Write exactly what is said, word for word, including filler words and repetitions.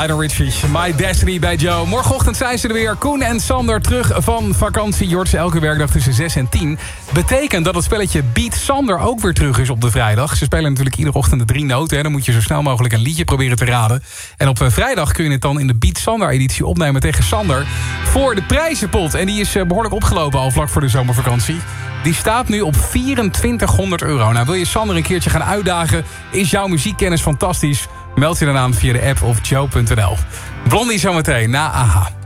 Lionel Richie, My Destiny bij Joe. Morgenochtend zijn ze er weer. Koen en Sander terug van vakantie. Je hoort ze elke werkdag tussen zes en tien. Betekent dat het spelletje Beat Sander ook weer terug is op de vrijdag. Ze spelen natuurlijk iedere ochtend de drie noten. Hè. Dan moet je zo snel mogelijk een liedje proberen te raden. En op vrijdag kun je het dan in de Beat Sander editie opnemen tegen Sander. Voor de prijzenpot. En die is behoorlijk opgelopen al vlak voor de zomervakantie. Die staat nu op vierentwintighonderd euro. Nou, wil je Sander een keertje gaan uitdagen? Is jouw muziekkennis fantastisch? Meld je dan aan via de app of joe punt n l. Blondie zometeen na A H A.